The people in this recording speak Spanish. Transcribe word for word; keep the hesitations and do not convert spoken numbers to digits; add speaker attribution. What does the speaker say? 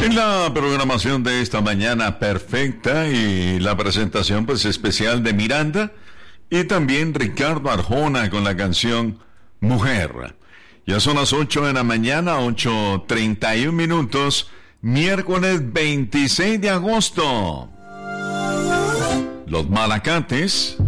Speaker 1: En la programación de esta mañana perfecta y la presentación pues especial de Miranda y también Ricardo Arjona con la canción Mujer. Ya son las ocho de la mañana, ocho treinta y un minutos, miércoles veintiséis de agosto. Los Malacates